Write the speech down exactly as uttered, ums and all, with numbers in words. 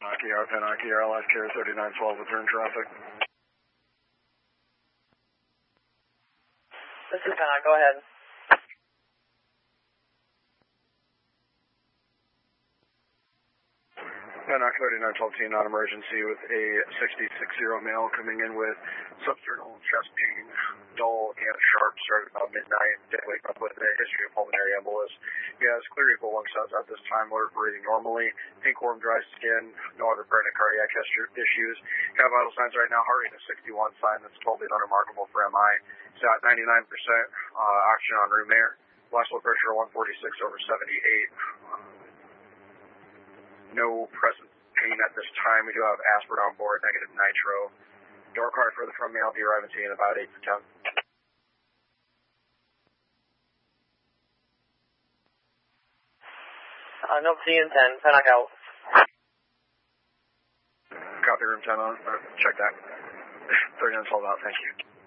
Pennock E R, Pennock E R, L S Care thirty-nine twelve, return traffic. This is Pennock, go ahead. Pennock thirty-nine twelve T, non-emergency with a sixty-six zero male coming in with substernal chest pain, dull and sharp, started about midnight, did wake up with a history of pulmonary embolus. He has clear equal lung sounds at this time, alert, breathing normally, pink worm, dry skin, no other pertinent cardiac issues. Got vital signs right now, heart rate is sixty-one, sign that's totally unremarkable for M I. He's at ninety-nine percent uh, oxygen on room air, blast blood pressure one forty-six over seventy-eight. No present pain at this time. We do have aspirin on board, negative nitro. Door card for the front mail will be arriving to you in about eight to ten. Uh, no, T and ten, Pennock out. Copy room ten on, uh, check that. thirty-nine twelve out, thank you.